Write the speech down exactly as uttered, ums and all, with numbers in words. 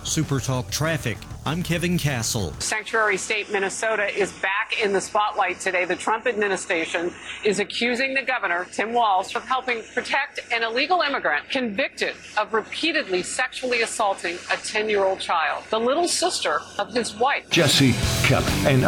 SuperTalk Traffic. I'm Kevin Castle. Sanctuary State, Minnesota is back in the spotlight today. The Trump administration is accusing the governor, Tim Walz, of helping protect an illegal immigrant convicted of repeatedly sexually assaulting a ten-year-old child, the little sister of his wife. Jesse, Kevin, and